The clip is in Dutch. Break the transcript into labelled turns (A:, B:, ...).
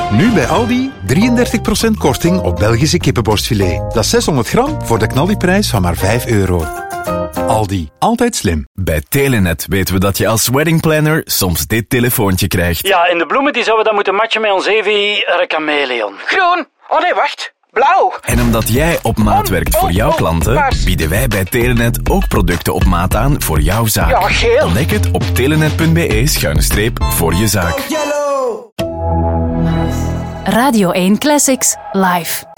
A: Nu bij Aldi 33% korting op Belgische kippenborstfilet. Dat is 600 gram voor de knaldiprijs van maar €5. Aldi, altijd slim.
B: Bij Telenet weten we dat je als weddingplanner soms dit telefoontje krijgt.
C: Ja, en de bloemen die zouden dan moeten matchen met ons Evi chameleon.
D: Groen. Oh nee, wacht. Blauw.
B: En omdat jij op maat werkt voor jouw klanten, bieden wij bij Telenet ook producten op maat aan voor jouw zaak.
D: Ja, geel.
B: Ontdek het op telenet.be/voor je zaak.
E: Radio 1 Classics live.